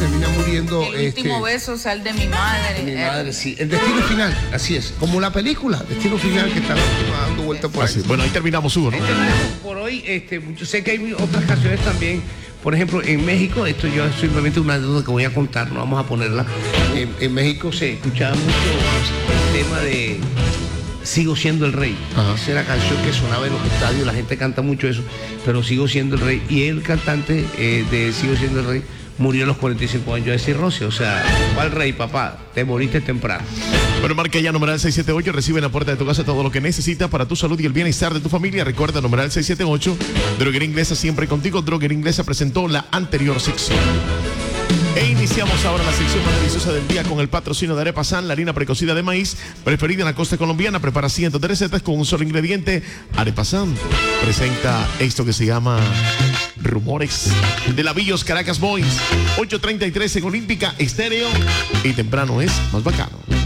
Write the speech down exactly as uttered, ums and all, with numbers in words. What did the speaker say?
termina muriendo. El este, último beso, sal de mi madre. Mi madre, sí. El destino final, así es. Como la película, Destino Final, que está dando vueltas por ahí. Así, bueno, ahí terminamos, Hugo, ¿no? Ahí terminamos por hoy. Este, yo sé que hay otras canciones también. Por ejemplo, en México, esto yo es simplemente una anécdota que voy a contar, no vamos a ponerla. En, en México se escuchaba mucho el tema de Sigo siendo el rey. Ajá. Esa era la canción que sonaba en los estadios, la gente canta mucho eso, pero Sigo siendo el rey. Y el cantante eh, de Sigo siendo el rey murió a los cuarenta y cinco años de cirrosis. O sea, ¿cuál rey, papá? Te moriste temprano. Bueno, marca ya numeral seis siete ocho, recibe en la puerta de tu casa todo lo que necesitas para tu salud y el bienestar de tu familia. Recuerda, numeral seis siete ocho, Droguería Inglesa siempre contigo. Droguería Inglesa presentó la anterior sección. E iniciamos ahora la sección más deliciosa del día con el patrocinio de Arepa San, la harina precocida de maíz, preferida en la costa colombiana. Prepara cientos de recetas con un solo ingrediente. Arepa San presenta esto que se llama Rumores de Lavillos Caracas Boys. ocho treinta y tres en Olímpica Estéreo. Y temprano es más bacano.